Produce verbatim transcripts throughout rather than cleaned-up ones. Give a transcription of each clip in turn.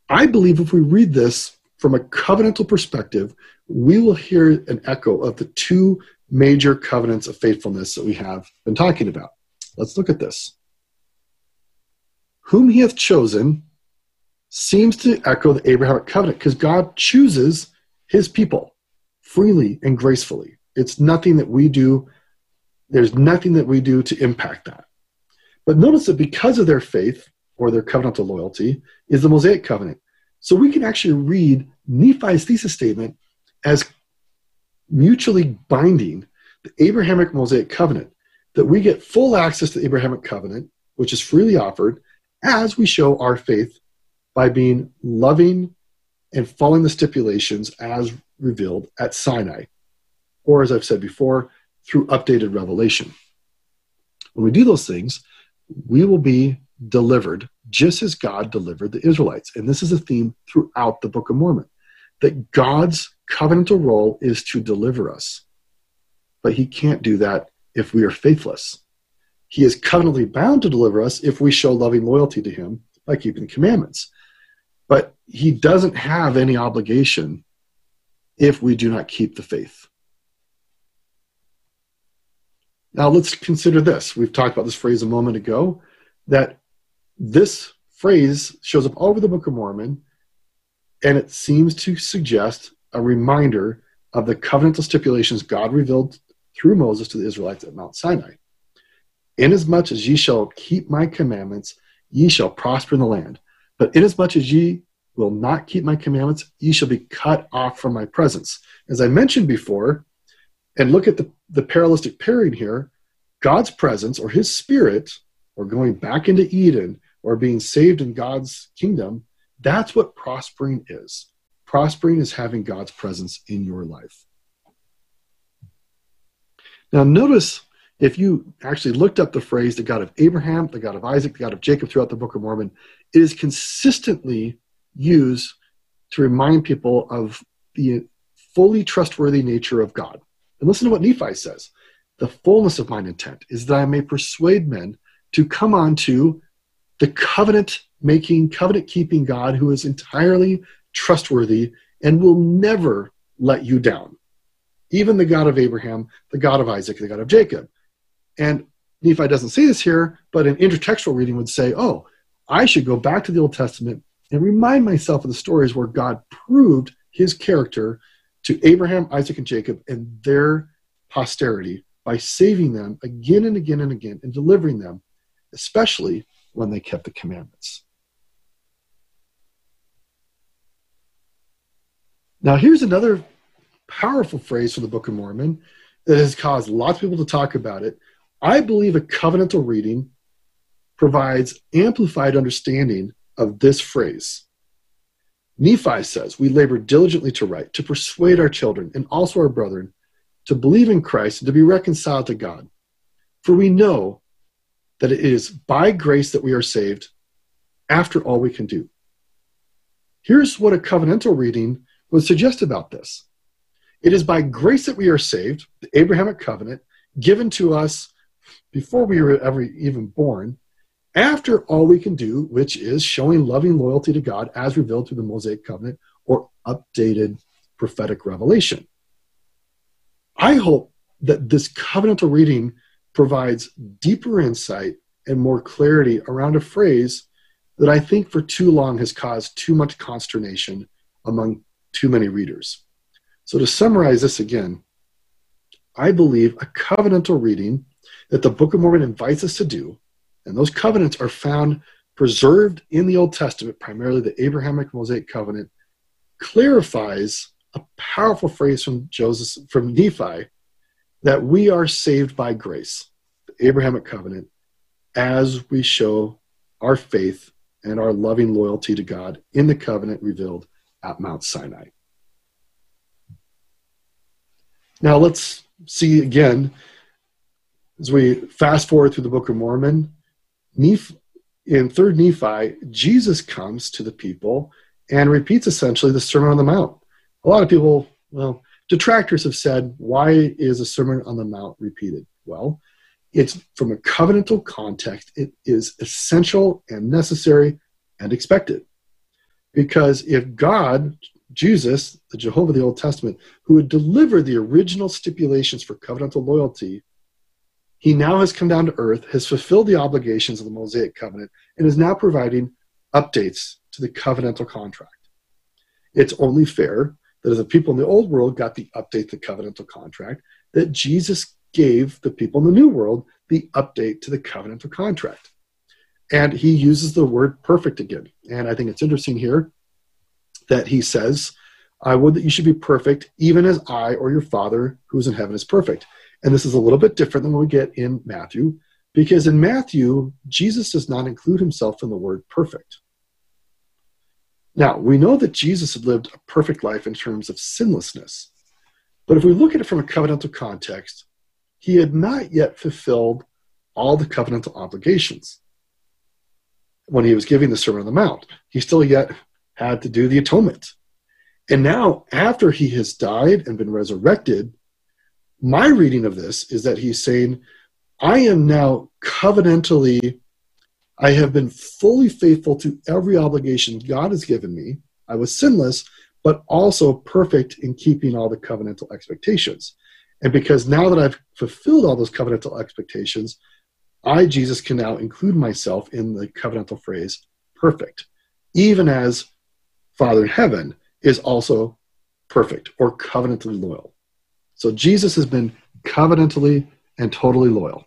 I believe if we read this from a covenantal perspective, we will hear an echo of the two major covenants of faithfulness that we have been talking about. Let's look at this. Whom he hath chosen seems to echo the Abrahamic covenant, because God chooses his people freely and gracefully. It's nothing that we do. There's nothing that we do to impact that. But notice that because of their faith or their covenantal loyalty is the Mosaic covenant. So we can actually read Nephi's thesis statement as mutually binding the Abrahamic Mosaic covenant, that we get full access to the Abrahamic covenant, which is freely offered, as we show our faith by being loving and following the stipulations as revealed at Sinai, or as I've said before, through updated revelation. When we do those things, we will be delivered just as God delivered the Israelites. And this is a theme throughout the Book of Mormon, that God's covenantal role is to deliver us. But he can't do that if we are faithless. He is covenantally bound to deliver us if we show loving loyalty to him by keeping the commandments. But he doesn't have any obligation if we do not keep the faith. Now let's consider this. We've talked about this phrase a moment ago, that this phrase shows up all over the Book of Mormon, and it seems to suggest a reminder of the covenantal stipulations God revealed through Moses to the Israelites at Mount Sinai. Inasmuch as ye shall keep my commandments, ye shall prosper in the land. But inasmuch as ye will not keep my commandments, ye shall be cut off from my presence. As I mentioned before, and look at the, the parallelistic pairing here, God's presence or his spirit, or going back into Eden, or being saved in God's kingdom, that's what prospering is. Prospering is having God's presence in your life. Now notice, if you actually looked up the phrase, the God of Abraham, the God of Isaac, the God of Jacob throughout the Book of Mormon, it is consistently used to remind people of the fully trustworthy nature of God. And listen to what Nephi says. The fullness of mine intent is that I may persuade men to come on to the covenant-making, covenant-keeping God who is entirely trustworthy and will never let you down. Even the God of Abraham, the God of Isaac, the God of Jacob. And Nephi doesn't say this here, but an intertextual reading would say, oh, I should go back to the Old Testament and remind myself of the stories where God proved his character to Abraham, Isaac, and Jacob and their posterity by saving them again and again and again and delivering them, especially when they kept the commandments. Now, here's another powerful phrase from the Book of Mormon that has caused lots of people to talk about it. I believe a covenantal reading provides amplified understanding of this phrase. Nephi says, we labor diligently to write, to persuade our children and also our brethren to believe in Christ and to be reconciled to God. For we know that it is by grace that we are saved after all we can do. Here's what a covenantal reading would suggest about this. It is by grace that we are saved, the Abrahamic covenant, given to us before we were ever even born, after all we can do, which is showing loving loyalty to God as revealed through the Mosaic covenant or updated prophetic revelation. I hope that this covenantal reading provides deeper insight and more clarity around a phrase that I think for too long has caused too much consternation among too many readers. So to summarize this again, I believe a covenantal reading that the Book of Mormon invites us to do, and those covenants are found preserved in the Old Testament, primarily the Abrahamic Mosaic covenant, clarifies a powerful phrase from Joseph, from Nephi, that we are saved by grace, the Abrahamic covenant, as we show our faith and our loving loyalty to God in the covenant revealed at Mount Sinai. Now let's see again, as we fast forward through the Book of Mormon, Nephi, in third Nephi, Jesus comes to the people and repeats essentially the Sermon on the Mount. A lot of people, well, detractors have said, why is a Sermon on the Mount repeated? Well, it's from a covenantal context. It is essential and necessary and expected. Because if God, Jesus, the Jehovah of the Old Testament, who had delivered the original stipulations for covenantal loyalty, he now has come down to earth, has fulfilled the obligations of the Mosaic covenant, and is now providing updates to the covenantal contract. It's only fair that as the people in the old world got the update to the covenantal contract, that Jesus gave the people in the new world the update to the covenantal contract. And he uses the word perfect again. And I think it's interesting here that he says, I would that you should be perfect, even as I or your Father who is in heaven is perfect. And this is a little bit different than what we get in Matthew, because in Matthew, Jesus does not include himself in the word perfect. Now, we know that Jesus had lived a perfect life in terms of sinlessness. But if we look at it from a covenantal context, he had not yet fulfilled all the covenantal obligations. When he was giving the Sermon on the Mount, he still yet had to do the atonement. And now, after he has died and been resurrected, my reading of this is that he's saying, I am now covenantally, I have been fully faithful to every obligation God has given me. I was sinless, but also perfect in keeping all the covenantal expectations. And because now that I've fulfilled all those covenantal expectations, I, Jesus, can now include myself in the covenantal phrase, perfect, even as Father in heaven is also perfect or covenantally loyal. So Jesus has been covenantally and totally loyal.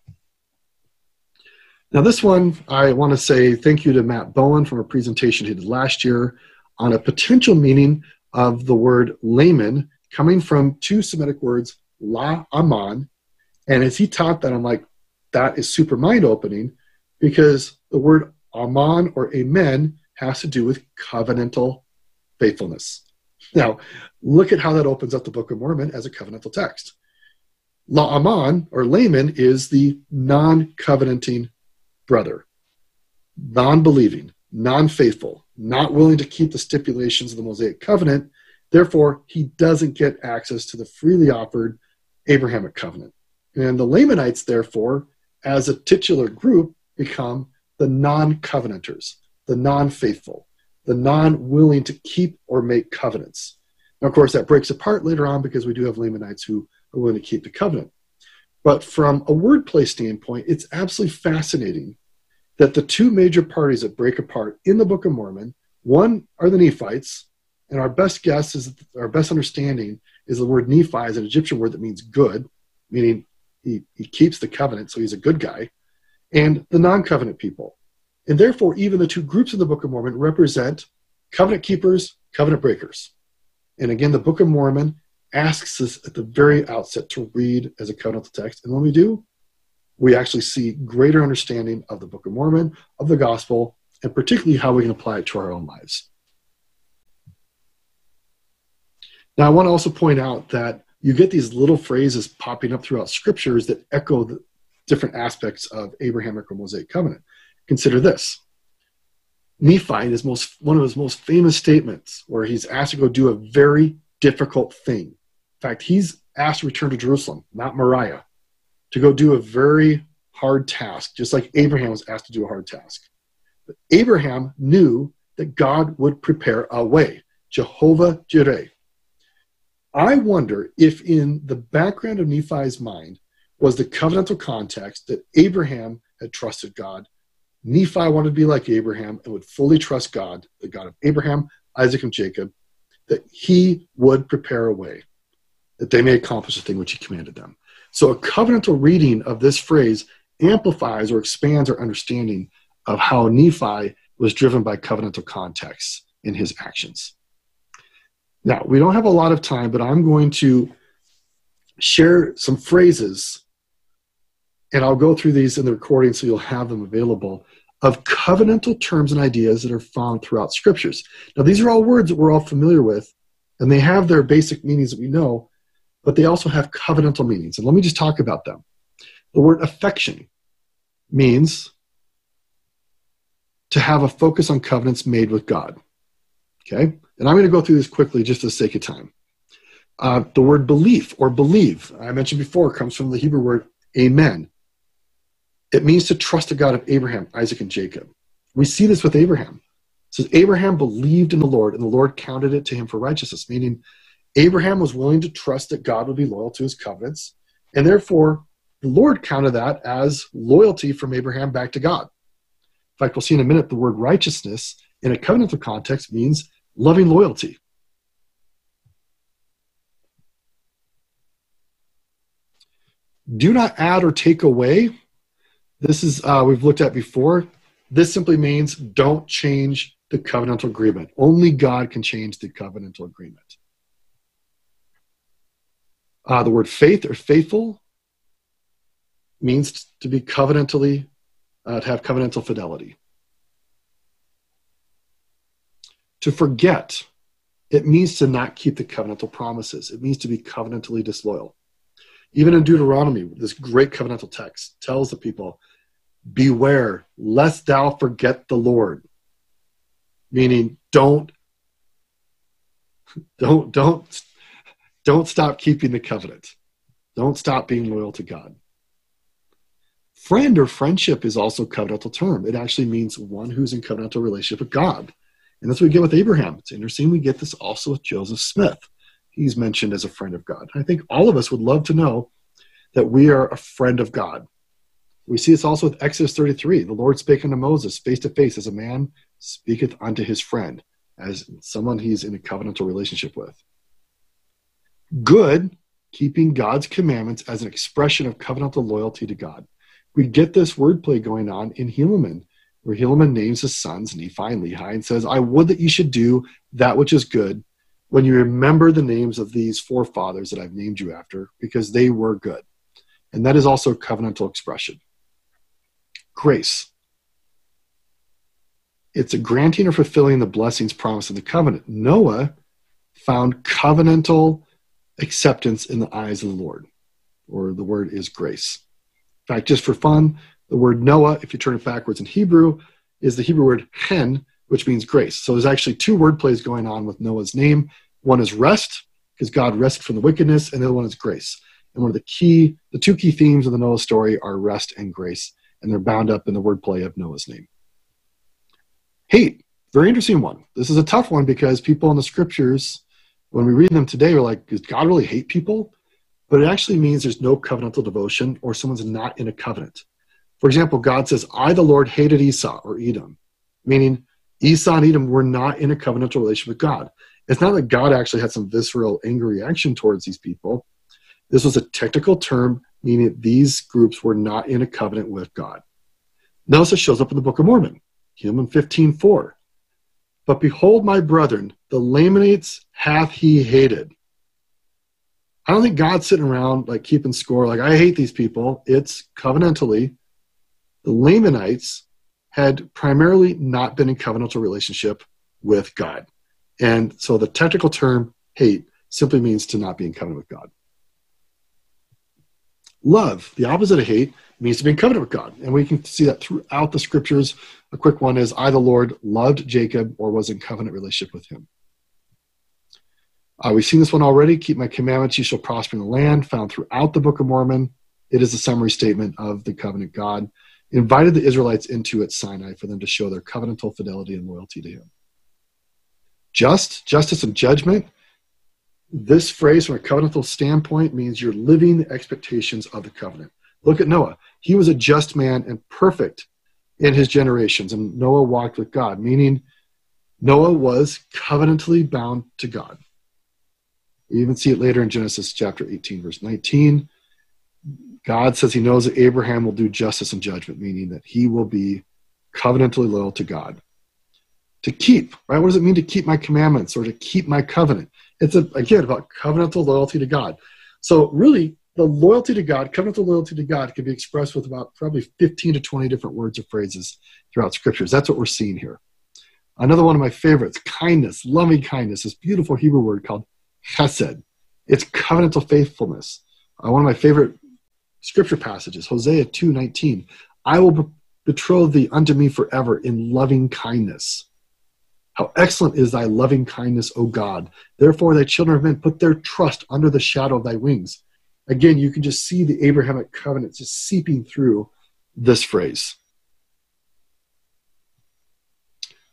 Now this one, I want to say thank you to Matt Bowen from a presentation he did last year on a potential meaning of the word layman coming from two Semitic words, la aman. And as he taught that, I'm like, that is super mind-opening, because the word aman or amen has to do with covenantal faithfulness. Now, look at how that opens up the Book of Mormon as a covenantal text. La aman, or layman, is the non-covenanting brother, non-believing, non-faithful, not willing to keep the stipulations of the Mosaic covenant. Therefore, he doesn't get access to the freely offered Abrahamic covenant. And the Lamanites, therefore, as a titular group, become the non-covenanters, the non-faithful, the non-willing to keep or make covenants. Now, of course, that breaks apart later on because we do have Lamanites who are willing to keep the covenant. But from a wordplay standpoint, it's absolutely fascinating that the two major parties that break apart in the Book of Mormon, one are the Nephites, and our best guess is, our best understanding is the word Nephi is an Egyptian word that means good, meaning he, he keeps the covenant, so he's a good guy, and the non-covenant people. And therefore, even the two groups in the Book of Mormon represent covenant keepers, covenant breakers. And again, the Book of Mormon asks us at the very outset to read as a covenantal text. And when we do, we actually see greater understanding of the Book of Mormon, of the gospel, and particularly how we can apply it to our own lives. Now, I want to also point out that you get these little phrases popping up throughout scriptures that echo the different aspects of Abrahamic or Mosaic covenant. Consider this. Nephi is most, one of his most famous statements where he's asked to go do a very difficult thing. In fact, he's asked to return to Jerusalem, Mount Moriah, to go do a very hard task, just like Abraham was asked to do a hard task. But Abraham knew that God would prepare a way, Jehovah Jireh. I wonder if in the background of Nephi's mind was the covenantal context that Abraham had trusted God. Nephi wanted to be like Abraham and would fully trust God, the God of Abraham, Isaac, and Jacob, that he would prepare a way, that they may accomplish the thing which he commanded them. So a covenantal reading of this phrase amplifies or expands our understanding of how Nephi was driven by covenantal context in his actions. Now, we don't have a lot of time, but I'm going to share some phrases, and I'll go through these in the recording so you'll have them available, of covenantal terms and ideas that are found throughout scriptures. Now, these are all words that we're all familiar with, and they have their basic meanings that we know, but they also have covenantal meanings. And let me just talk about them. The word affection means to have a focus on covenants made with God. Okay? And I'm going to go through this quickly just for the sake of time. Uh, the word belief or believe, I mentioned before, comes from the Hebrew word amen. It means to trust the God of Abraham, Isaac, and Jacob. We see this with Abraham. says Abraham believed in the Lord, and the Lord counted it to him for righteousness, meaning Abraham was willing to trust that God would be loyal to his covenants, and therefore the Lord counted that as loyalty from Abraham back to God. In fact, we'll see in a minute the word righteousness in a covenantal context means loving loyalty. Do not add or take away. This is, uh, we've looked at before. This simply means don't change the covenantal agreement. Only God can change the covenantal agreement. Uh, the word faith or faithful means to be covenantally, uh, to have covenantal fidelity. To forget, it means to not keep the covenantal promises. It means to be covenantally disloyal. Even in Deuteronomy, this great covenantal text tells the people, beware, lest thou forget the Lord. Meaning, don't, don't, don't, don't stop keeping the covenant. Don't stop being loyal to God. Friend or friendship is also a covenantal term. It actually means one who's in covenantal relationship with God. And that's what we get with Abraham. It's interesting. We get this also with Joseph Smith. He's mentioned as a friend of God. I think all of us would love to know that we are a friend of God. We see this also with Exodus thirty-three. The Lord spake unto Moses face to face as a man speaketh unto his friend, as someone he's in a covenantal relationship with. Good, keeping God's commandments as an expression of covenantal loyalty to God. We get this wordplay going on in Helaman, where Helaman names his sons, Nephi and Lehi, and says, I would that you should do that which is good when you remember the names of these forefathers that I've named you after, because they were good. And that is also a covenantal expression. Grace. It's a granting or fulfilling the blessings promised in the covenant. Noah found covenantal acceptance in the eyes of the Lord, or the word is grace. In fact, just for fun, the word Noah, if you turn it backwards in Hebrew, is the Hebrew word chen, which means grace. So there's actually two word plays going on with Noah's name. One is rest, because God rested from the wickedness, and the other one is grace. And one of the key, the two key themes of the Noah story are rest and grace, and they're bound up in the wordplay of Noah's name. Hate, very interesting one. This is a tough one because people in the scriptures, when we read them today, are like, does God really hate people? But it actually means there's no covenantal devotion or someone's not in a covenant. For example, God says, I, the Lord, hated Esau or Edom, meaning Esau and Edom were not in a covenantal relationship with God. It's not that God actually had some visceral anger reaction towards these people. This was a technical term, meaning that these groups were not in a covenant with God. Notice it shows up in the Book of Mormon, Helaman fifteen four. But behold, my brethren, the Lamanites hath he hated. I don't think God's sitting around like keeping score, like, I hate these people. It's covenantally. The Lamanites had primarily not been in covenantal relationship with God. And so the technical term hate simply means to not be in covenant with God. Love, the opposite of hate, means to be in covenant with God. And we can see that throughout the scriptures. A quick one is, I, the Lord, loved Jacob or was in covenant relationship with him. Uh, we've seen this one already. Keep my commandments, you shall prosper in the land, found throughout the Book of Mormon. It is a summary statement of the covenant God invited the Israelites into at Sinai for them to show their covenantal fidelity and loyalty to him. Just, justice, and judgment. This phrase from a covenantal standpoint means you're living the expectations of the covenant. Look at Noah. He was a just man and perfect in his generations, and Noah walked with God, meaning Noah was covenantally bound to God. We even see it later in Genesis chapter eighteen, verse nineteen. God says he knows that Abraham will do justice and judgment, meaning that he will be covenantally loyal to God. To keep, right? What does it mean to keep my commandments or to keep my covenant? It's, a, again, about covenantal loyalty to God. So really, the loyalty to God, covenantal loyalty to God, can be expressed with about probably fifteen to twenty different words or phrases throughout scriptures. That's what we're seeing here. Another one of my favorites, kindness, loving kindness, this beautiful Hebrew word called chesed. It's covenantal faithfulness. Uh, one of my favorite scripture passages, Hosea two nineteen. I will betroth thee unto me forever in loving kindness. How excellent is thy loving kindness, O God. Therefore thy children of men put their trust under the shadow of thy wings. Again, you can just see the Abrahamic covenant just seeping through this phrase.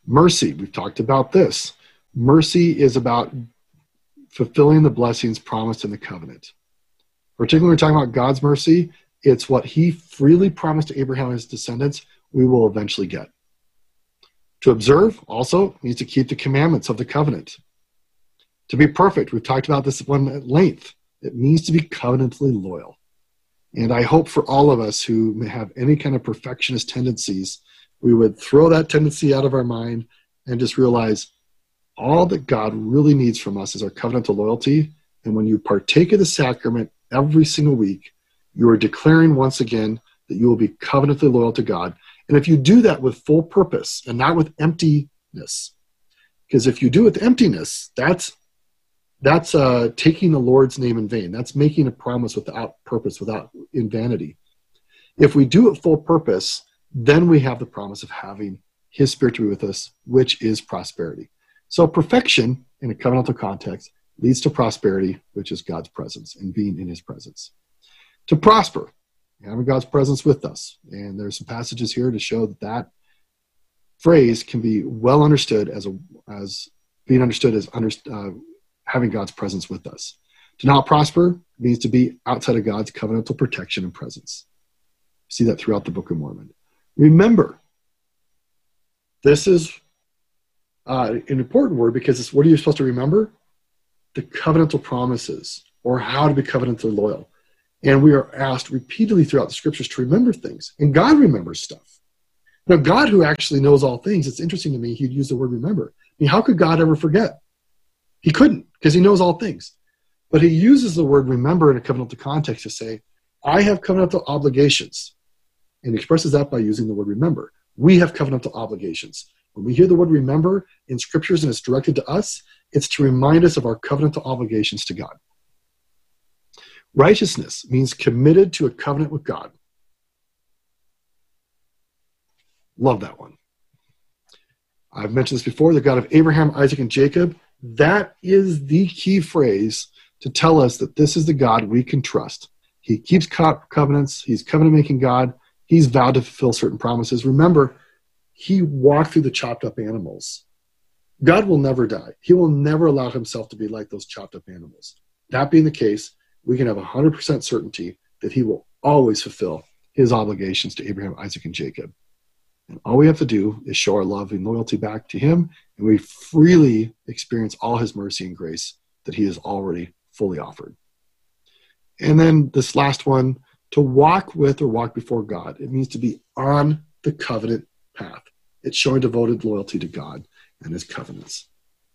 Mercy, we've talked about this. Mercy is about fulfilling the blessings promised in the covenant. Particularly when we're talking about God's mercy, it's what he freely promised to Abraham and his descendants we will eventually get. To observe also means to keep the commandments of the covenant. To be perfect, we've talked about this one at length. It means to be covenantally loyal. And I hope for all of us who may have any kind of perfectionist tendencies, we would throw that tendency out of our mind and just realize all that God really needs from us is our covenantal loyalty. And when you partake of the sacrament every single week, you are declaring once again that you will be covenantally loyal to God. And if you do that with full purpose and not with emptiness, because if you do it with emptiness, that's that's uh, taking the Lord's name in vain. That's making a promise without purpose, without in vanity. If we do it full purpose, then we have the promise of having his Spirit to be with us, which is prosperity. So perfection in a covenantal context leads to prosperity, which is God's presence and being in his presence. To prosper, having God's presence with us. And there's some passages here to show that that phrase can be well understood as a as being understood as under, uh, having God's presence with us. To not prosper means to be outside of God's covenantal protection and presence. See that throughout the Book of Mormon. Remember, this is uh, an important word because it's what are you supposed to remember? The covenantal promises, or how to be covenantally loyal. And we are asked repeatedly throughout the scriptures to remember things. And God remembers stuff. Now, God, who actually knows all things, it's interesting to me he'd use the word remember. I mean, how could God ever forget? He couldn't, because he knows all things. But he uses the word remember in a covenantal context to say, I have covenantal obligations. And he expresses that by using the word remember. We have covenantal obligations. When we hear the word remember in scriptures and it's directed to us, it's to remind us of our covenantal obligations to God. Righteousness means committed to a covenant with God. Love that one. I've mentioned this before, the God of Abraham, Isaac, and Jacob. That is the key phrase to tell us that this is the God we can trust. He keeps co- covenants. He's covenant-making God. He's vowed to fulfill certain promises. Remember, he walked through the chopped up animals. God will never die. He will never allow himself to be like those chopped up animals. That being the case, we can have one hundred percent certainty that he will always fulfill his obligations to Abraham, Isaac, and Jacob. And all we have to do is show our love and loyalty back to him, and we freely experience all his mercy and grace that he has already fully offered. And then this last one, to walk with or walk before God. It means to be on the covenant path. It's showing devoted loyalty to God and his covenants.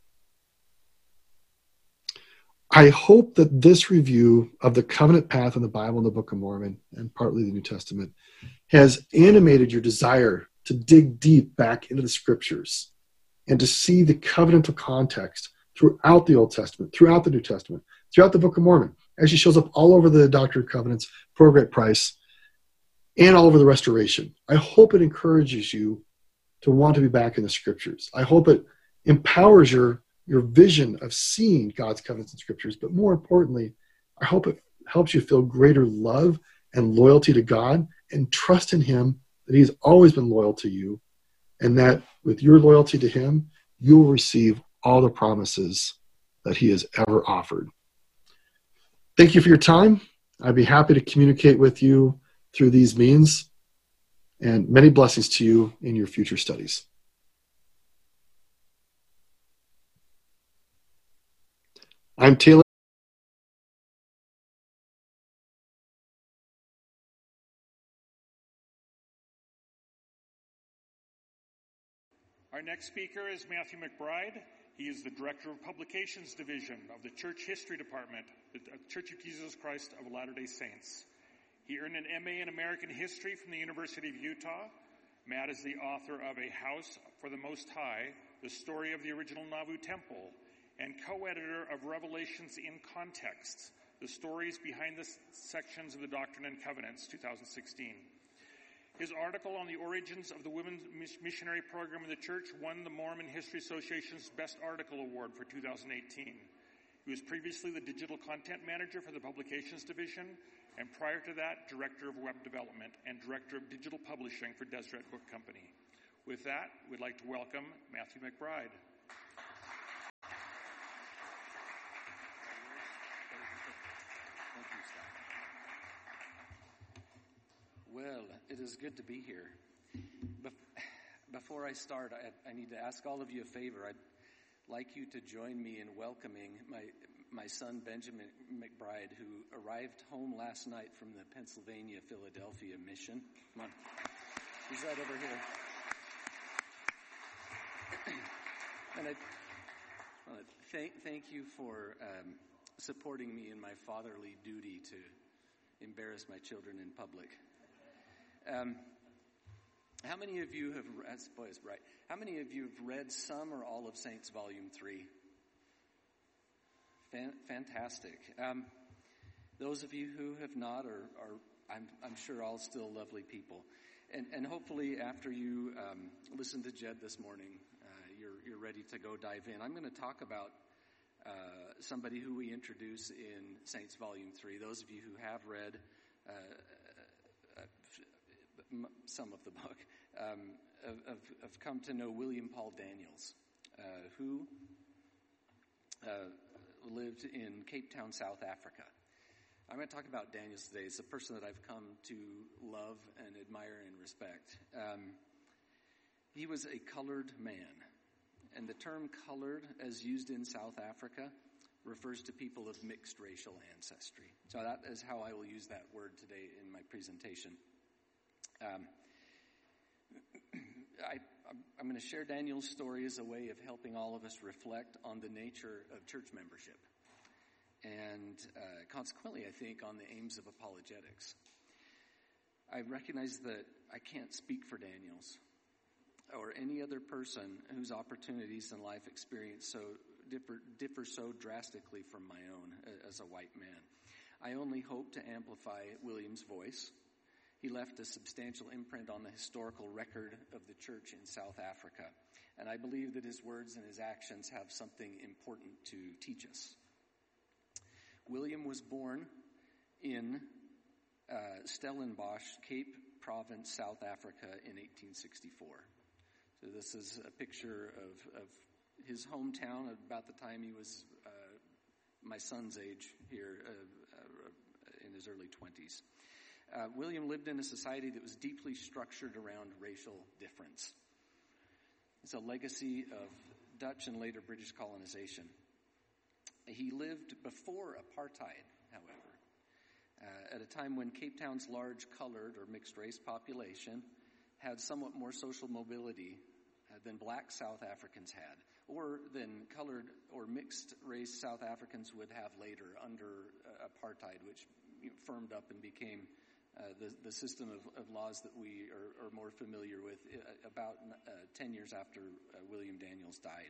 I hope that this review of the covenant path in the Bible and the Book of Mormon, and partly the New Testament, has animated your desire to dig deep back into the scriptures and to see the covenantal context throughout the Old Testament, throughout the New Testament, throughout the Book of Mormon. Actually shows up all over the Doctrine and Covenants, for a great price, and all over the Restoration. I hope it encourages you to want to be back in the scriptures. I hope it empowers your, your vision of seeing God's covenants in scriptures, but more importantly, I hope it helps you feel greater love and loyalty to God and trust in him that he's always been loyal to you, and that with your loyalty to him, you will receive all the promises that he has ever offered. Thank you for your time. I'd be happy to communicate with you through these means, and many blessings to you in your future studies. I'm Taylor. Our next speaker is Matthew McBride. He is the Director of Publications Division of the Church History Department, the Church of Jesus Christ of Latter-day Saints. He earned an M A in American History from the University of Utah. Matt is the author of A House for the Most High, the story of the original Nauvoo Temple, and co-editor of Revelations in Context, the stories behind the sections of the Doctrine and Covenants, two thousand sixteen. His article on the origins of the Women's Missionary Program in the Church won the Mormon History Association's Best Article Award for two thousand eighteen. He was previously the Digital Content Manager for the Publications Division, and prior to that, Director of Web Development and Director of Digital Publishing for Deseret Book Company. With that, we'd like to welcome Matthew McBride. Thank you, Scott. Well, it is good to be here. Before I start, I, I need to ask all of you a favor. I'd like you to join me in welcoming my my son, Benjamin McBride, who arrived home last night from the Pennsylvania-Philadelphia mission. Come on. He's right over here. And I well, thank, thank you for um, supporting me in my fatherly duty to embarrass my children in public. Um, how many of you have, that's, boy, it's bright. How many of you have read some or all of Saints Volume three? Fan, fantastic. Um, those of you who have not are, are I'm, I'm sure all still lovely people. And, and hopefully after you um, listen to Jed this morning, uh, you're, you're ready to go dive in. I'm going to talk about uh, somebody who we introduce in Saints Volume three. Those of you who have read uh, uh, some of the book um, have, have come to know William Paul Daniels, uh, who uh, lived in Cape Town, South Africa. I'm going to talk about Daniels today. It's a person that I've come to love and admire and respect. Um, he was a colored man, and the term colored, as used in South Africa, refers to people of mixed racial ancestry. So that is how I will use that word today in my presentation. Um, I, I'm going to share Daniel's story as a way of helping all of us reflect on the nature of church membership. And uh, consequently, I think, on the aims of apologetics. I recognize that I can't speak for Daniels or any other person whose opportunities in life experience so differ, differ so drastically from my own as a white man. I only hope to amplify William's voice. He left a substantial imprint on the historical record of the church in South Africa, and I believe that his words and his actions have something important to teach us. William was born in uh, Stellenbosch, Cape Province, South Africa in eighteen sixty-four. So this is a picture of, of his hometown at about the time he was uh, my son's age here uh, uh, in his early twenties. Uh, William lived in a society that was deeply structured around racial difference. It's a legacy of Dutch and later British colonization. He lived before apartheid, however, uh, at a time when Cape Town's large colored or mixed race population had somewhat more social mobility uh, than black South Africans had, or than colored or mixed race South Africans would have later under uh, apartheid, which you know, firmed up and became uh, the, the system of, of laws that we are, are more familiar with uh, about uh, ten years after uh, William Daniels died.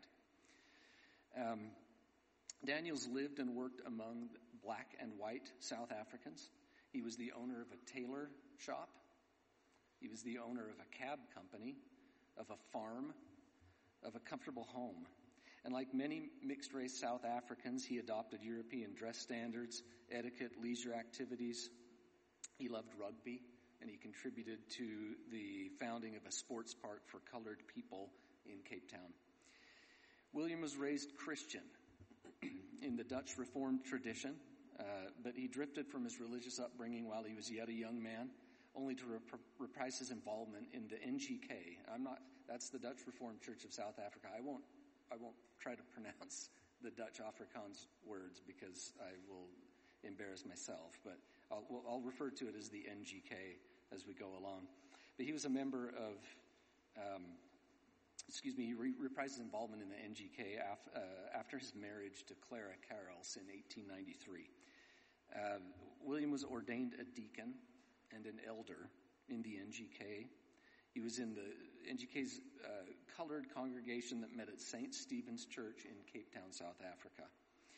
Um, Daniels lived and worked among black and white South Africans. He was the owner of a tailor shop. He was the owner of a cab company, of a farm, of a comfortable home. And like many mixed-race South Africans, he adopted European dress standards, etiquette, leisure activities. He loved rugby, and he contributed to the founding of a sports park for colored people in Cape Town. William was raised Christian in the Dutch Reformed tradition, uh, but he drifted from his religious upbringing while he was yet a young man, only to rep- reprise his involvement in the N G K. I'm not. That's the Dutch Reformed Church of South Africa. I won't. I won't try to pronounce the Dutch Afrikaans words because I will embarrass myself. But I'll, well, I'll refer to it as the N G K as we go along. But he was a member of. Um, Excuse me, he re- reprised his involvement in the N G K af- uh, after his marriage to Clara Carols in eighteen ninety-three. Uh, William was ordained a deacon and an elder in the N G K. He was in the N G K's uh, colored congregation that met at Saint Stephen's Church in Cape Town, South Africa.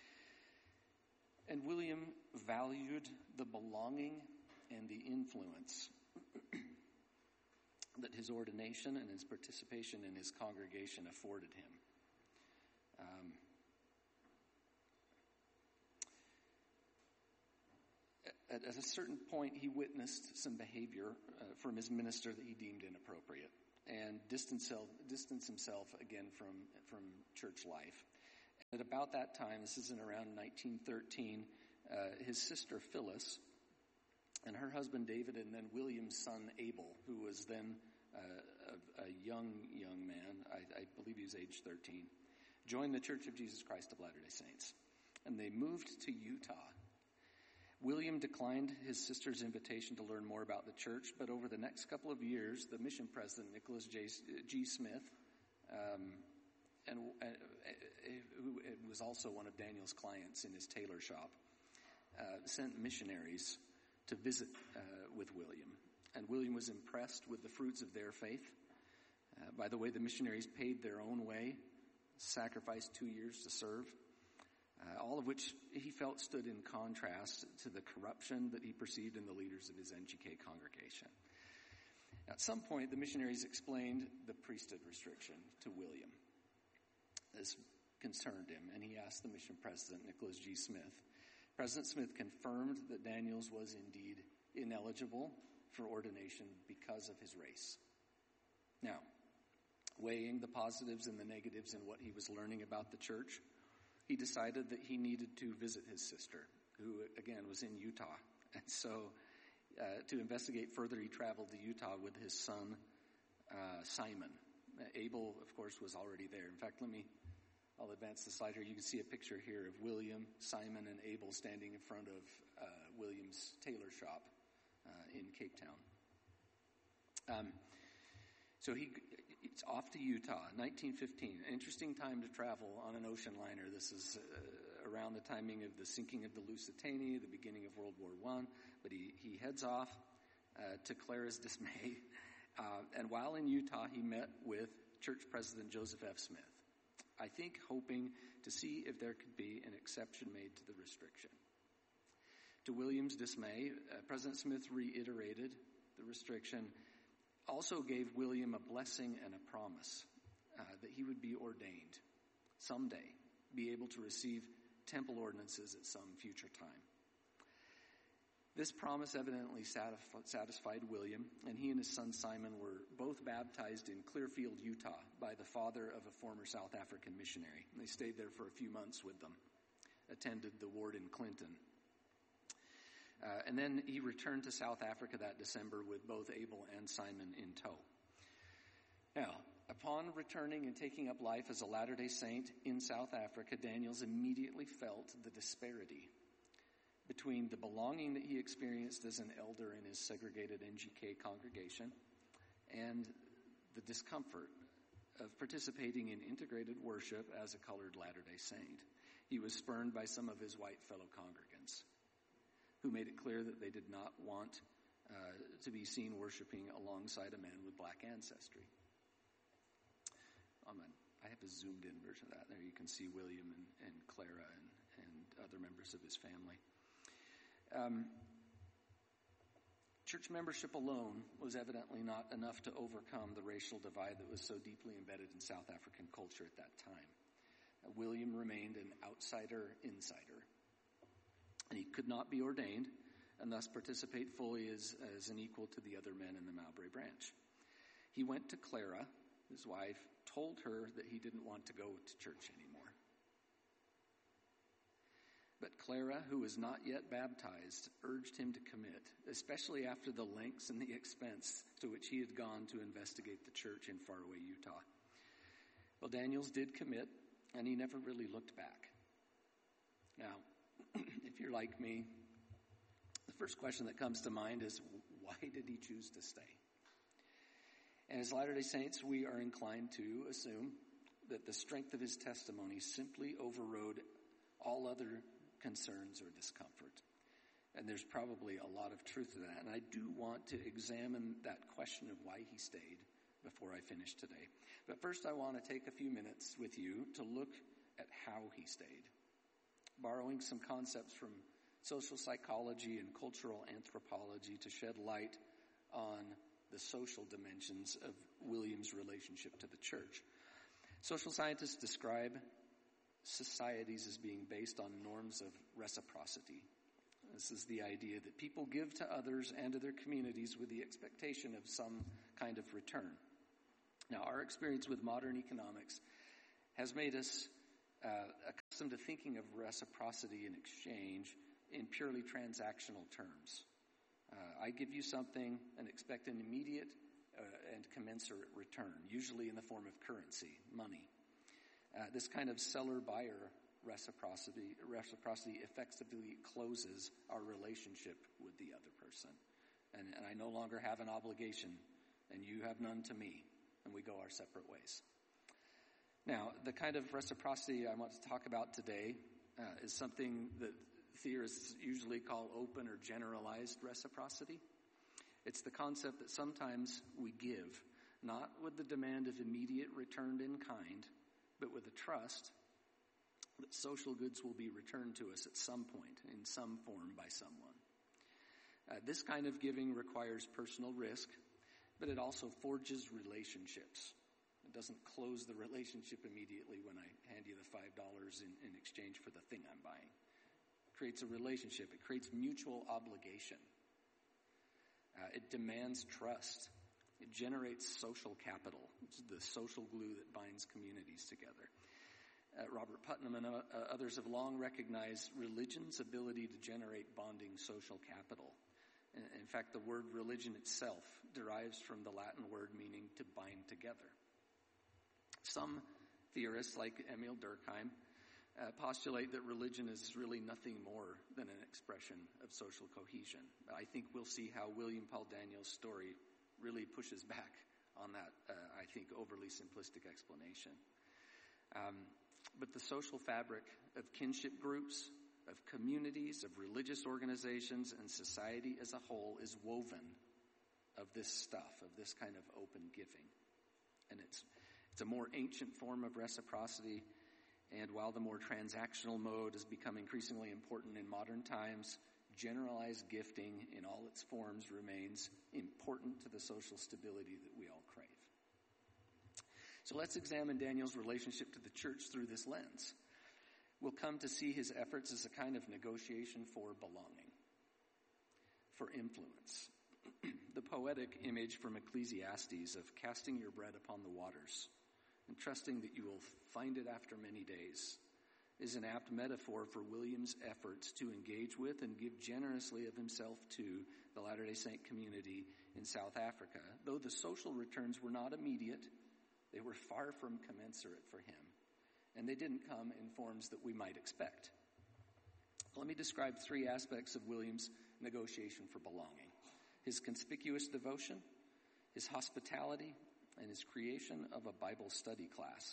And William valued the belonging and the influence that his ordination and his participation in his congregation afforded him. Um, at, at a certain point, he witnessed some behavior uh, from his minister that he deemed inappropriate. and distance, distance himself again from, from church life. At about that time, this is in around nineteen thirteen, uh, his sister Phyllis and her husband David, and then William's son Abel, who was then uh, a, a young, young man, I, I believe he was age thirteen, joined the Church of Jesus Christ of Latter-day Saints. And they moved to Utah. William declined his sister's invitation to learn more about the church, but over the next couple of years, the mission president, Nicholas J. G. Smith, um, and uh, who was also one of Daniel's clients in his tailor shop, uh, sent missionaries to visit uh, with William. And William was impressed with the fruits of their faith. Uh, by the way, the missionaries paid their own way, sacrificed two years to serve. Uh, all of which he felt stood in contrast to the corruption that he perceived in the leaders of his N G K congregation. At some point, the missionaries explained the priesthood restriction to William. This concerned him, and he asked the mission president, Nicholas G. Smith. President Smith confirmed that Daniels was indeed ineligible for ordination because of his race. Now, weighing the positives and the negatives in what he was learning about the church, he decided that he needed to visit his sister, who, again, was in Utah. And so uh, to investigate further, he traveled to Utah with his son, uh, Simon. Uh, Abel, of course, was already there. In fact, let me, I'll advance the slide here. You can see a picture here of William, Simon, and Abel standing in front of uh, William's tailor shop uh, in Cape Town. Um, so he... It's off to Utah, nineteen fifteen. An interesting time to travel on an ocean liner. This is uh, around the timing of the sinking of the Lusitania, the beginning of World War One. But he, he heads off uh, to Clara's dismay. Uh, and while in Utah, he met with Church President Joseph F. Smith, I think hoping to see if there could be an exception made to the restriction. To William's dismay, uh, President Smith reiterated the restriction, also gave William a blessing and a promise uh, that he would be ordained someday, be able to receive temple ordinances at some future time. This promise evidently satisf- satisfied William, and he and his son Simon were both baptized in Clearfield, Utah, by the father of a former South African missionary. And they stayed there for a few months with them, attended the ward in Clinton. Uh, and then he returned to South Africa that December with both Abel and Simon in tow. Now, upon returning and taking up life as a Latter-day Saint in South Africa, Daniels immediately felt the disparity between the belonging that he experienced as an elder in his segregated N G K congregation and the discomfort of participating in integrated worship as a colored Latter-day Saint. He was spurned by some of his white fellow congregants, who made it clear that they did not want uh, to be seen worshiping alongside a man with black ancestry. Um, I have a zoomed-in version of that. There you can see William and, and Clara and, and other members of his family. Um, church membership alone was evidently not enough to overcome the racial divide that was so deeply embedded in South African culture at that time. Uh, William remained an outsider insider. And he could not be ordained and thus participate fully as, as an equal to the other men in the Mowbray branch. He went to Clara, his wife, told her that he didn't want to go to church anymore. But Clara, who was not yet baptized, urged him to commit, especially after the lengths and the expense to which he had gone to investigate the church in faraway Utah. Well, Daniels did commit, and he never really looked back. Now, if you're like me, the first question that comes to mind is, why did he choose to stay? And as Latter-day Saints, we are inclined to assume that the strength of his testimony simply overrode all other concerns or discomfort. And there's probably a lot of truth to that. And I do want to examine that question of why he stayed before I finish today. But first, I want to take a few minutes with you to look at how he stayed, borrowing some concepts from social psychology and cultural anthropology to shed light on the social dimensions of William's relationship to the church. Social scientists describe societies as being based on norms of reciprocity. This is the idea that people give to others and to their communities with the expectation of some kind of return. Now, our experience with modern economics has made us uh, accustomed to thinking of reciprocity and exchange in purely transactional terms. Uh, I give you something and expect an immediate uh, and commensurate return, usually in the form of currency, money. Uh, this kind of seller-buyer reciprocity, reciprocity effectively closes our relationship with the other person. And, and I no longer have an obligation, and you have none to me, and we go our separate ways. Now, the kind of reciprocity I want to talk about today uh, is something that theorists usually call open or generalized reciprocity. It's the concept that sometimes we give, not with the demand of immediate return in kind, but with the trust that social goods will be returned to us at some point, in some form, by someone. Uh, this kind of giving requires personal risk, but it also forges relationships. It doesn't close the relationship immediately when I hand you the five dollars in, in exchange for the thing I'm buying. It creates a relationship. It creates mutual obligation. Uh, it demands trust. It generates social capital, which is the social glue that binds communities together. Uh, Robert Putnam and uh, others have long recognized religion's ability to generate bonding social capital. In fact, the word religion itself derives from the Latin word meaning to bind together. Some theorists, like Emil Durkheim, uh, postulate that religion is really nothing more than an expression of social cohesion. I think we'll see how William Paul Daniels' story really pushes back on that, uh, I think, overly simplistic explanation. Um, but the social fabric of kinship groups, of communities, of religious organizations, and society as a whole is woven of this stuff, of this kind of open giving. And it's it's a more ancient form of reciprocity, and while the more transactional mode has become increasingly important in modern times, generalized gifting in all its forms remains important to the social stability that we all crave. So let's examine Daniel's relationship to the church through this lens. We'll come to see his efforts as a kind of negotiation for belonging, for influence. The poetic image from Ecclesiastes of casting your bread upon the waters and trusting that you will find it after many days is an apt metaphor for William's efforts to engage with and give generously of himself to the Latter-day Saint community in South Africa. Though the social returns were not immediate, they were far from commensurate for him. And they didn't come in forms that we might expect. Let me describe three aspects of William's negotiation for belonging: his conspicuous devotion, his hospitality, and his creation of a Bible study class.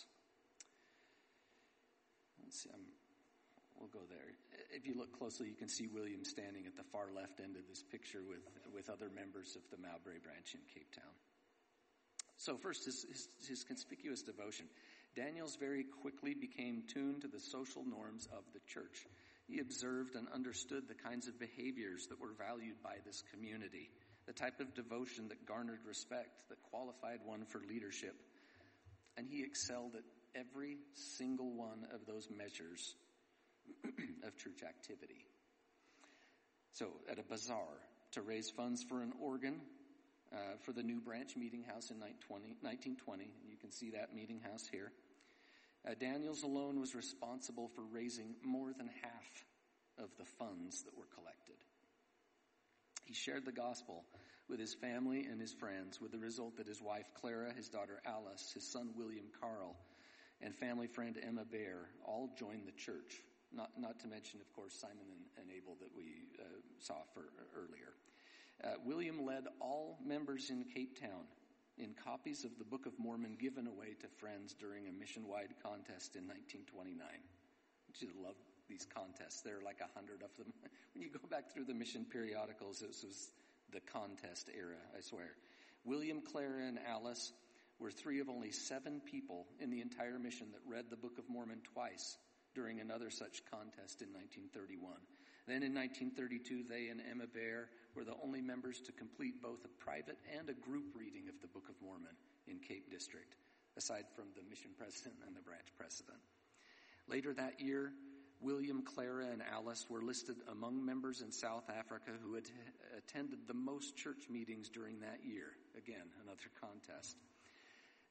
Let's see, I'm, we'll go there. If you look closely, you can see William standing at the far left end of this picture with, with other members of the Mowbray branch in Cape Town. So first, his, his, his conspicuous devotion. Daniels very quickly became tuned to the social norms of the church. He observed and understood the kinds of behaviors that were valued by this community, the type of devotion that garnered respect, that qualified one for leadership. And he excelled at every single one of those measures of church activity. So at a bazaar, to raise funds for an organ uh, for the new branch meeting house in nineteen twenty, and you can see that meeting house here. Uh, Daniels alone was responsible for raising more than half of the funds that were collected. He shared the gospel with his family and his friends, with the result that his wife Clara, his daughter Alice, his son William Carl, and family friend Emma Bear all joined the church. Not, not to mention, of course, Simon and, and Abel that we uh, saw for, uh, earlier. Uh, William led all members in Cape Town in copies of the Book of Mormon given away to friends during a mission-wide contest in nineteen twenty-nine. I just love these contests. There are like a hundred of them. When you go back through the mission periodicals, this was the contest era, I swear. William, Clara, and Alice were three of only seven people in the entire mission that read the Book of Mormon twice during another such contest in nineteen thirty-one. Then in nineteen thirty-two, they and Emma Bear were the only members to complete both a private and a group reading of the Book of Mormon in Cape District, aside from the mission president and the branch president. Later that year, William, Clara, and Alice were listed among members in South Africa who had attended the most church meetings during that year. Again, another contest.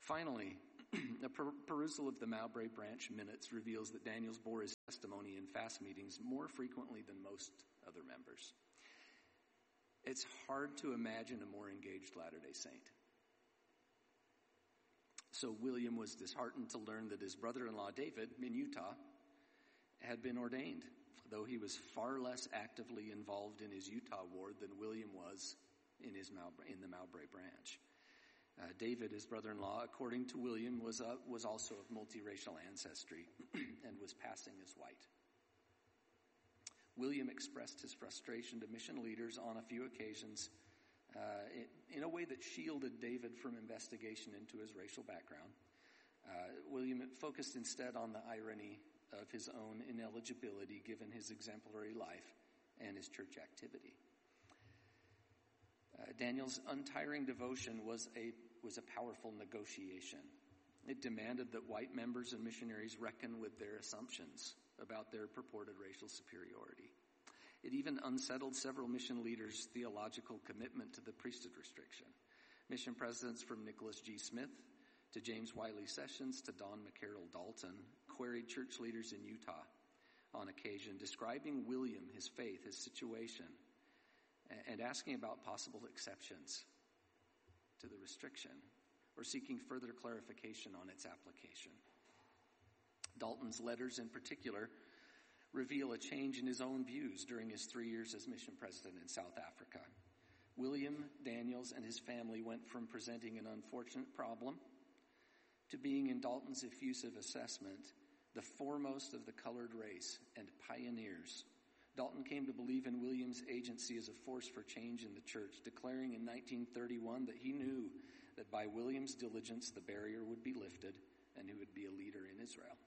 Finally, a per- perusal of the Mowbray branch minutes reveals that Daniels bore his testimony in fast meetings more frequently than most other members. It's hard to imagine a more engaged Latter-day Saint. So William was disheartened to learn that his brother-in-law David in Utah had been ordained, though he was far less actively involved in his Utah ward than William was in his Mowbray, in the Mowbray branch. Uh, David, his brother-in-law, according to William, was uh, was also of multiracial ancestry and was passing as white. William expressed his frustration to mission leaders on a few occasions uh, in, in a way that shielded David from investigation into his racial background. Uh, William focused instead on the irony of his own ineligibility given his exemplary life and his church activity. Uh, Daniel's untiring devotion was a was a powerful negotiation. It demanded that white members and missionaries reckon with their assumptions about their purported racial superiority. It even unsettled several mission leaders' theological commitment to the priesthood restriction. Mission presidents from Nicholas G. Smith to James Wiley Sessions to Don McCarroll Dalton queried church leaders in Utah on occasion, describing William, his faith, his situation, and asking about possible exceptions to the restriction or seeking further clarification on its application. Dalton's letters in particular reveal a change in his own views during his three years as mission president in South Africa. William Daniels and his family went from presenting an unfortunate problem to being, in Dalton's effusive assessment, the foremost of the colored race and pioneers. Dalton came to believe in William's agency as a force for change in the church, declaring in nineteen thirty-one that he knew that by William's diligence the barrier would be lifted and he would be a leader in Israel.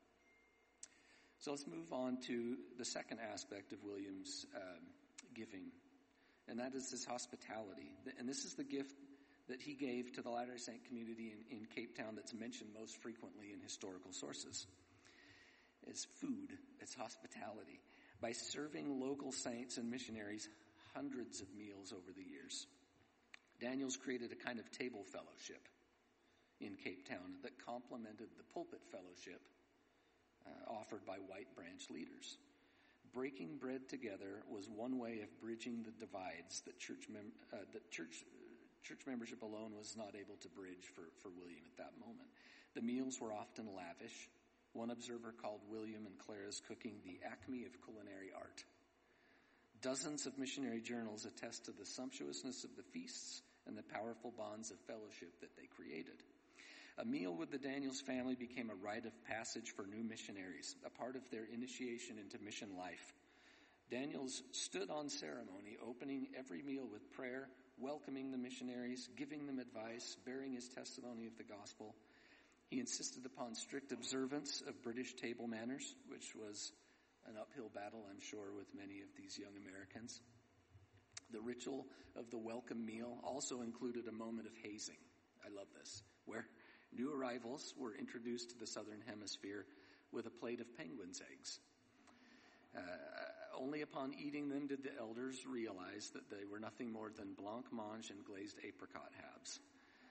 So let's move on to the second aspect of William's um, giving, and that is his hospitality. And this is the gift that he gave to the Latter-day Saint community in, in Cape Town that's mentioned most frequently in historical sources. It's food, it's hospitality. By serving local saints and missionaries hundreds of meals over the years, Daniels created a kind of table fellowship in Cape Town that complemented the pulpit fellowship uh, offered by white branch leaders. Breaking bread together was one way of bridging the divides that church mem- uh, that church church membership alone was not able to bridge for, for William at that moment. The meals were often lavish. One observer called William and Clara's cooking the acme of culinary art. Dozens of missionary journals attest to the sumptuousness of the feasts and the powerful bonds of fellowship that they created. A meal with the Daniels family became a rite of passage for new missionaries, a part of their initiation into mission life. Daniels stood on ceremony, opening every meal with prayer, welcoming the missionaries, giving them advice, bearing his testimony of the gospel. He insisted upon strict observance of British table manners, which was an uphill battle, I'm sure, with many of these young Americans. The ritual of the welcome meal also included a moment of hazing. I love this, where new arrivals were introduced to the Southern Hemisphere with a plate of penguin's eggs. Uh, only upon eating them did the elders realize that they were nothing more than blancmange and glazed apricot halves.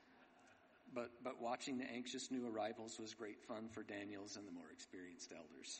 But but watching the anxious new arrivals was great fun for Daniels and the more experienced elders.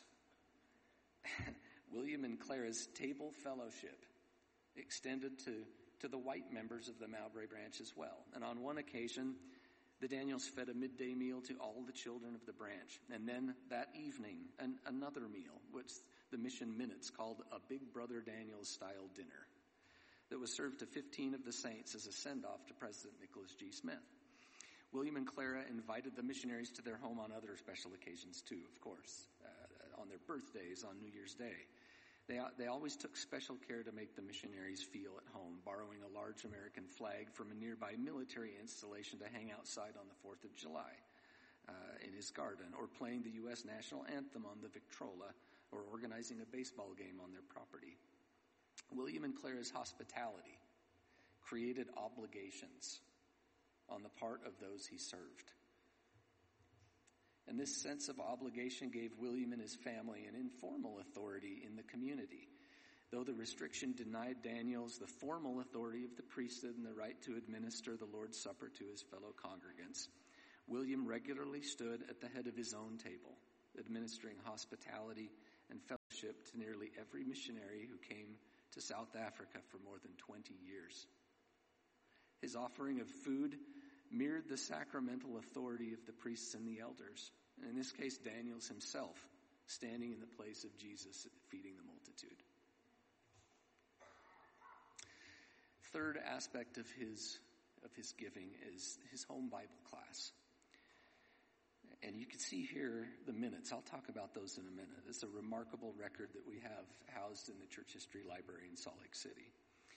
William and Clara's table fellowship extended to, to the white members of the Mowbray branch as well. And on one occasion, the Daniels fed a midday meal to all the children of the branch. And then that evening, an, another meal, which the mission minutes called a Big Brother Daniels-style dinner, that was served to fifteen of the saints as a send-off to President Nicholas G. Smith. William and Clara invited the missionaries to their home on other special occasions too, of course, uh, on their birthdays, on New Year's Day. They, they always took special care to make the missionaries feel at home, borrowing a large American flag from a nearby military installation to hang outside on the fourth of July uh, in his garden, or playing the U S national anthem on the Victrola, or organizing a baseball game on their property. William and Clara's hospitality created obligations on the part of those he served. And this sense of obligation gave William and his family an informal authority in the community. Though the restriction denied Daniels the formal authority of the priesthood and the right to administer the Lord's Supper to his fellow congregants, William regularly stood at the head of his own table, administering hospitality and fellowship to nearly every missionary who came to South Africa for more than twenty years. His offering of food mirrored the sacramental authority of the priests and the elders, and in this case, Daniels himself, standing in the place of Jesus feeding the multitude. Third aspect of his of his giving is his home Bible class. And you can see here the minutes. I'll talk about those in a minute. It's a remarkable record that we have housed in the Church History Library in Salt Lake City.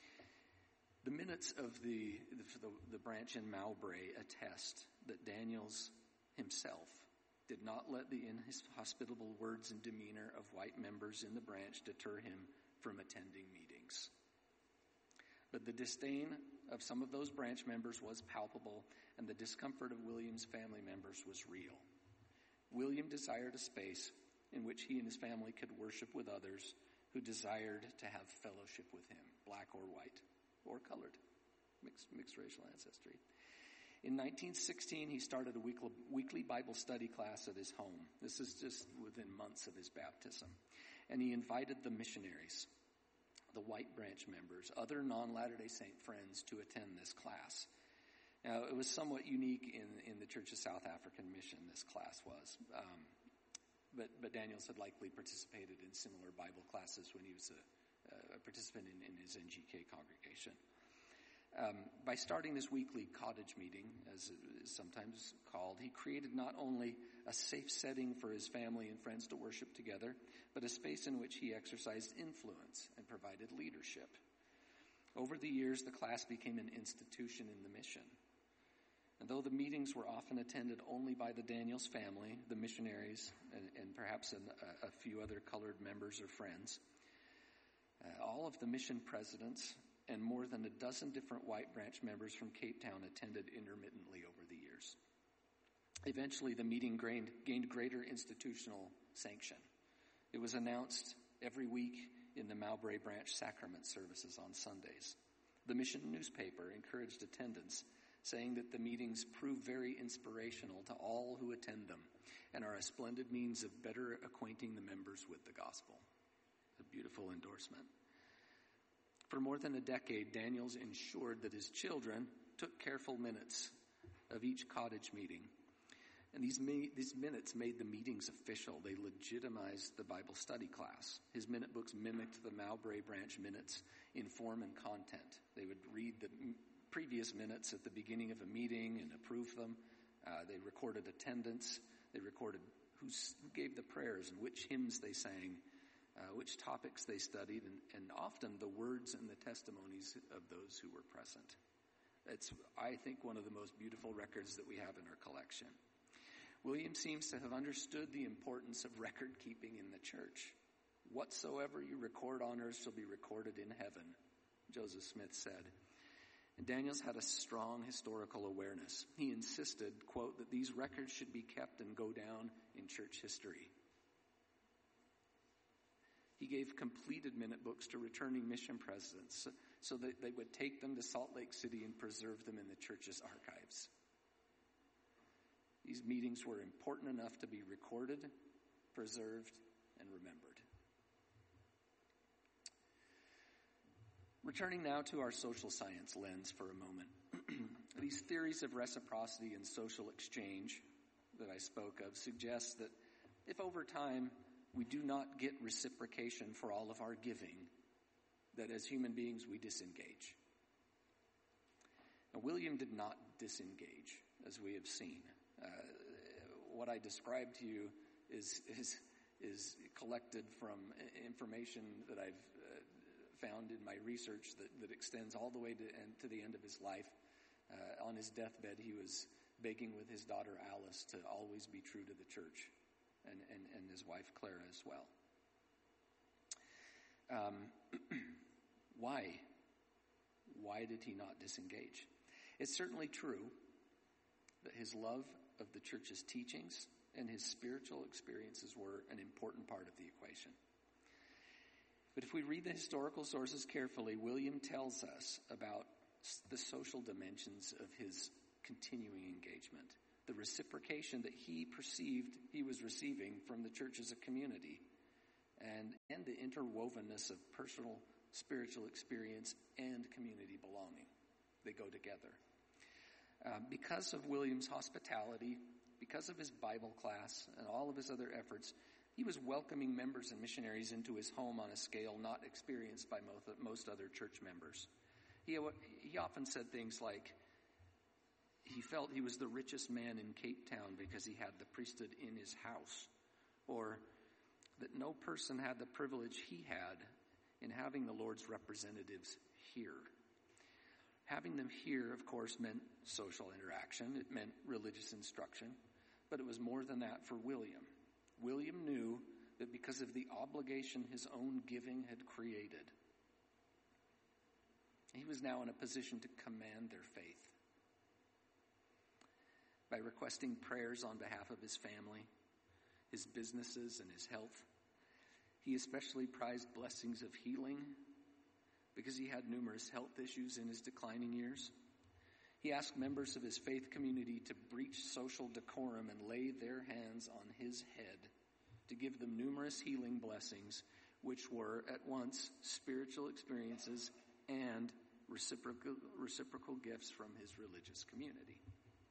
The minutes of the, the, the branch in Mowbray attest that Daniels himself did not let the inhospitable words and demeanor of white members in the branch deter him from attending meetings. But the disdain of some of those branch members was palpable, and the discomfort of William's family members was real. William desired a space in which he and his family could worship with others who desired to have fellowship with him, black or white, or colored, mixed, mixed racial ancestry. In nineteen sixteen, he started a weekly, weekly Bible study class at his home. This is just within months of his baptism. And he invited the missionaries, the white branch members, other non-Latter-day Saint friends to attend this class. Now, it was somewhat unique in, in the Church of South African Mission, this class was. Um, but, but Daniels had likely participated in similar Bible classes when he was a, a participant in, in his N G K congregation. Um, by starting this weekly cottage meeting, as it is sometimes called, he created not only a safe setting for his family and friends to worship together, but a space in which he exercised influence and provided leadership. Over the years, the class became an institution in the mission. And though the meetings were often attended only by the Daniels family, the missionaries, and, and perhaps an, a, a few other colored members or friends, uh, all of the mission presidents and more than a dozen different white branch members from Cape Town attended intermittently over the years. Eventually, the meeting gained, gained greater institutional sanction. It was announced every week in the Mowbray branch sacrament services on Sundays. The mission newspaper encouraged attendance, saying that the meetings prove very inspirational to all who attend them and are a splendid means of better acquainting the members with the gospel. A beautiful endorsement. For more than a decade, Daniels ensured that his children took careful minutes of each cottage meeting. And these, ma- these minutes made the meetings official. They legitimized the Bible study class. His minute books mimicked the Mowbray branch minutes in form and content. They would read the m- previous minutes at the beginning of a meeting and approve them. Uh, they recorded attendance. They recorded who, who gave the prayers and which hymns they sang, Uh, which topics they studied, and, and often the words and the testimonies of those who were present. It's, I think, one of the most beautiful records that we have in our collection. William seems to have understood the importance of record keeping in the church. Whatsoever you record on earth shall be recorded in heaven, Joseph Smith said. And Daniels had a strong historical awareness. He insisted, quote, that these records should be kept and go down in church history. He gave completed minute books to returning mission presidents so that they would take them to Salt Lake City and preserve them in the church's archives. These meetings were important enough to be recorded, preserved, and remembered. Returning now to our social science lens for a moment. These theories of reciprocity and social exchange that I spoke of suggest that if over time we do not get reciprocation for all of our giving, that as human beings we disengage. Now, William did not disengage, as we have seen. Uh, what I described to you is is is collected from information that I've uh, found in my research that, that extends all the way to, and to the end of his life. Uh, on his deathbed, he was begging with his daughter Alice to always be true to the church. And, and, and his wife Clara as well. Um, why? Why did he not disengage? It's certainly true that his love of the church's teachings and his spiritual experiences were an important part of the equation. But if we read the historical sources carefully, William tells us about the social dimensions of his continuing engagement the reciprocation that he perceived he was receiving from the church as a community, and, and the interwovenness of personal spiritual experience and community belonging. They go together. Uh, because of William's hospitality, because of his Bible class and all of his other efforts, he was welcoming members and missionaries into his home on a scale not experienced by most, most other church members. He, he often said things like, he felt he was the richest man in Cape Town because he had the priesthood in his house, or that no person had the privilege he had in having the Lord's representatives here. Having them here, of course, meant social interaction. It meant religious instruction. But it was more than that for William. William knew that because of the obligation his own giving had created, he was now in a position to command their faith. By requesting prayers on behalf of his family, his businesses, and his health, he especially prized blessings of healing because he had numerous health issues in his declining years. He asked members of his faith community to breach social decorum and lay their hands on his head to give them numerous healing blessings, which were at once spiritual experiences and reciprocal, reciprocal gifts from his religious community.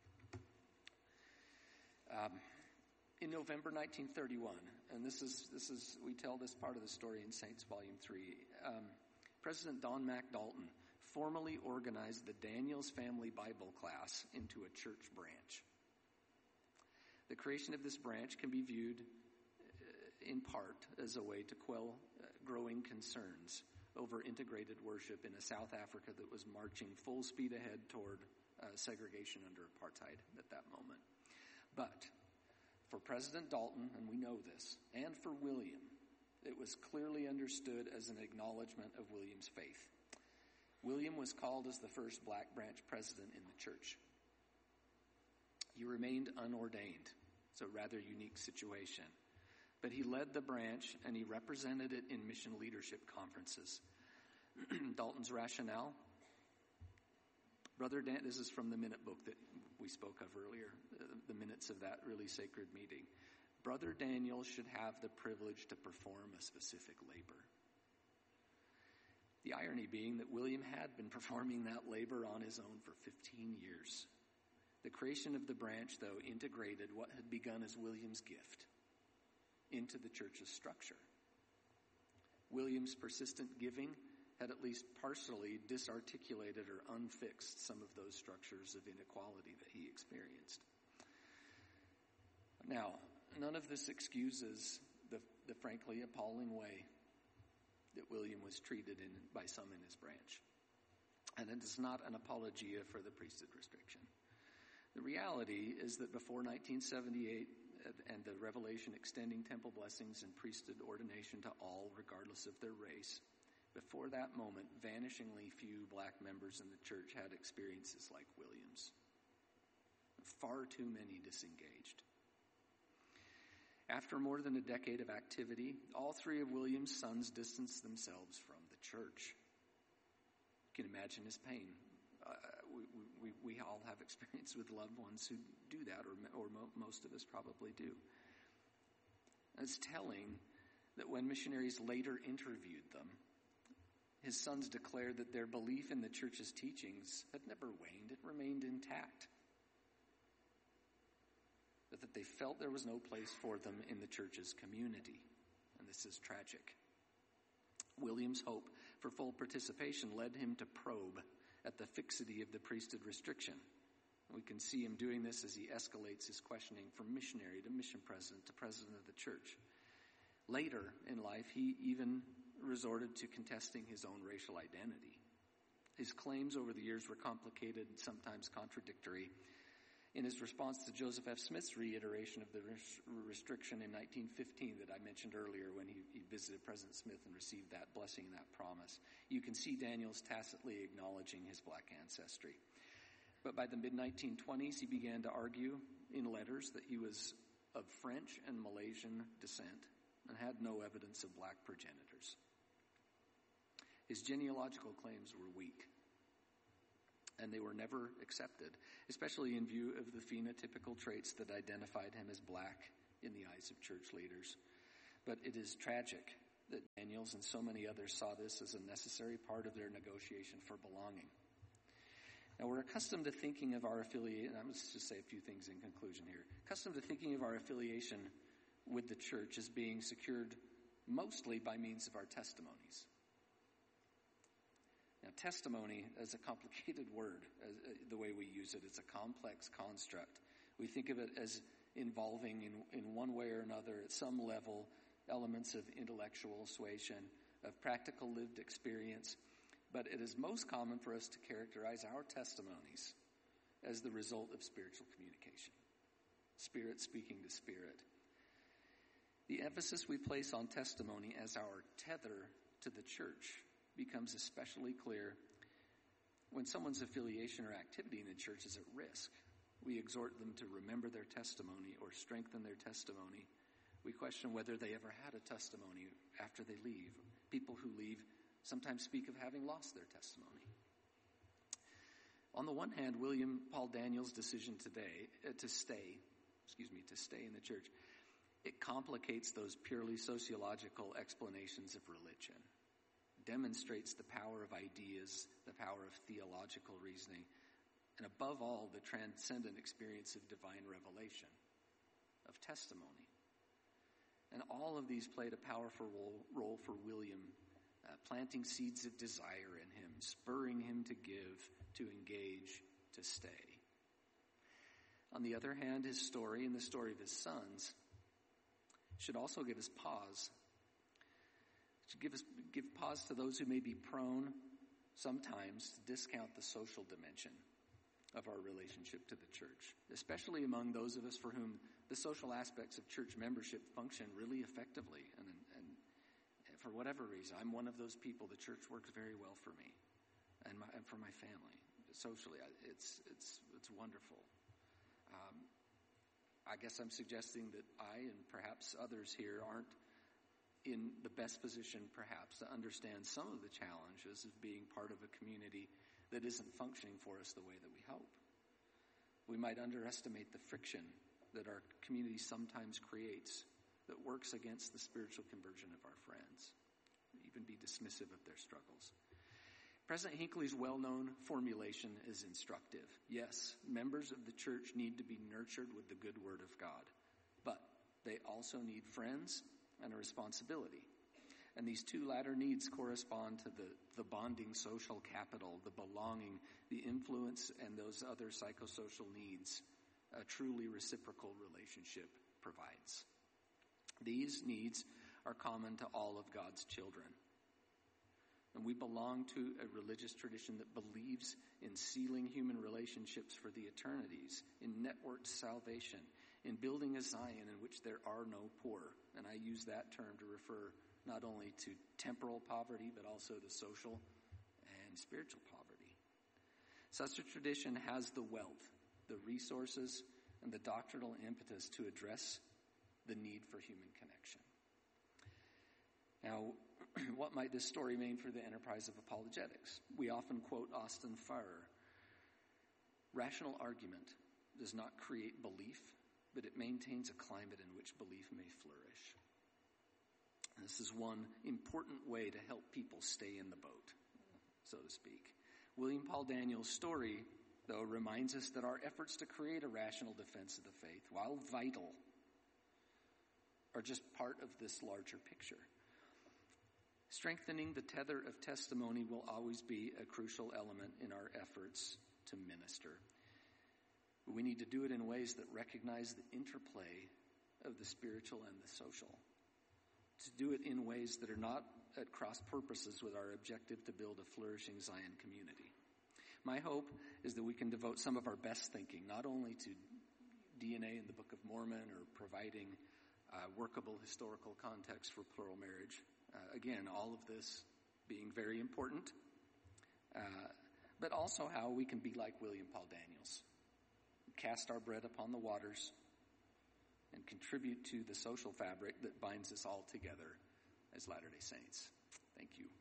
Um, in November nineteen thirty-one, and this is, this is, we tell this part of the story in Saints Volume three, um, President Don MacDalton formally organized the Daniels Family Bible Class into a church branch. The creation of this branch can be viewed in part as a way to quell uh, growing concerns over integrated worship in a South Africa that was marching full speed ahead toward uh, segregation under apartheid at that moment. But for President Dalton, and we know this, and for William, it was clearly understood as an acknowledgement of William's faith. William was called as the first black branch president in the church. He remained unordained. It's a rather unique situation. But he led the branch and he represented it in mission leadership conferences. Dalton's rationale. Brother Dan, this is from the minute book that we spoke of earlier, uh, the minutes of that really sacred meeting. Brother Daniel should have the privilege to perform a specific labor. The irony being that William had been performing that labor on his own for fifteen years. The creation of the branch, though, integrated what had begun as William's gift into the church's structure. William's persistent giving had at least partially disarticulated or unfixed some of those structures of inequality that he experienced. Now, none of this excuses the, the frankly appalling way that William was treated in by some in his branch. And it is not an apologia for the priesthood restriction. The reality is that before nineteen seventy-eight and the revelation extending temple blessings and priesthood ordination to all, regardless of their race, before that moment, vanishingly few black members in the church had experiences like William's. Far too many disengaged. After more than a decade of activity, all three of William's sons distanced themselves from the church. You can imagine his pain. Uh, we, we, we all have experience with loved ones who do that, or, or mo- most of us probably do. And it's telling that when missionaries later interviewed them, his sons declared that their belief in the church's teachings had never waned. It remained intact. But that they felt there was no place for them in the church's community. And this is tragic. William's hope for full participation led him to probe at the fixity of the priesthood restriction. We can see him doing this as he escalates his questioning from missionary to mission president to president of the church. Later in life, he even resorted to contesting his own racial identity. His claims over the years were complicated and sometimes contradictory. In his response to Joseph F. Smith's reiteration of the res- restriction in nineteen fifteen that I mentioned earlier when he, he visited President Smith and received that blessing and that promise, you can see Daniels tacitly acknowledging his black ancestry. But by the mid nineteen twenties, he began to argue in letters that he was of French and Malaysian descent and had no evidence of black progenitors. His genealogical claims were weak. and they were never accepted, especially in view of the phenotypical traits that identified him as black in the eyes of church leaders. But it is tragic that Daniels and so many others saw this as a necessary part of their negotiation for belonging. Now, we're accustomed to thinking of our affiliation, I'm just to say a few things in conclusion here, accustomed to thinking of our affiliation with the church as being secured mostly by means of our testimonies. Now, testimony is a complicated word, as, uh, the way we use it. It's a complex construct. We think of it as involving, in, in one way or another, at some level, elements of intellectual suasion, of practical lived experience. But it is most common for us to characterize our testimonies as the result of spiritual communication. Spirit speaking to spirit. The emphasis we place on testimony as our tether to the church becomes especially clear when someone's affiliation or activity in the church is at risk. We exhort them to remember their testimony or strengthen their testimony. We question whether they ever had a testimony after they leave. People who leave sometimes speak of having lost their testimony. On the one hand, William Paul Daniels' decision today uh, to stay, excuse me, to stay in the church, it complicates those purely sociological explanations of religion, demonstrates the power of ideas, the power of theological reasoning, and above all, the transcendent experience of divine revelation, of testimony. And all of these played a powerful role, role for William, uh, planting seeds of desire in him, spurring him to give, to engage, to stay. On the other hand, his story and the story of his sons should also give us pause. It should give us give pause to those who may be prone sometimes to discount the social dimension of our relationship to the church, especially among those of us for whom the social aspects of church membership function really effectively. And, and for whatever reason, I'm one of those people. The church works very well for me and, my, and for my family. Socially, it's it's it's wonderful. Um, I guess I'm suggesting that I and perhaps others here aren't in the best position perhaps to understand some of the challenges of being part of a community that isn't functioning for us the way that we hope. We might underestimate the friction that our community sometimes creates that works against the spiritual conversion of our friends, even be dismissive of their struggles. President Hinckley's well-known formulation is instructive. Yes, members of the church need to be nurtured with the good word of God, but they also need friends and a responsibility. And these two latter needs correspond to the, the bonding social capital, the belonging, the influence, and those other psychosocial needs a truly reciprocal relationship provides. These needs are common to all of God's children. And we belong to a religious tradition that believes in sealing human relationships for the eternities, in networked salvation, in building a Zion in which there are no poor. And I use that term to refer not only to temporal poverty, but also to social and spiritual poverty. Such a tradition has the wealth, the resources, and the doctrinal impetus to address the need for human connection. Now, what might this story mean for the enterprise of apologetics? We often quote Austin Farrer. Rational argument does not create belief, but it maintains a climate in which belief may flourish. And this is one important way to help people stay in the boat, so to speak. William Paul Daniels' story, though, reminds us that our efforts to create a rational defense of the faith, while vital, are just part of this larger picture. Strengthening the tether of testimony will always be a crucial element in our efforts to minister. But we need to do it in ways that recognize the interplay of the spiritual and the social. To do it in ways that are not at cross purposes with our objective to build a flourishing Zion community. My hope is that we can devote some of our best thinking, not only to D N A in the Book of Mormon or providing uh, workable historical context for plural marriage. Uh, again, all of this being very important, uh, but also how we can be like William Paul Daniels, cast our bread upon the waters, and contribute to the social fabric that binds us all together as Latter-day Saints. Thank you.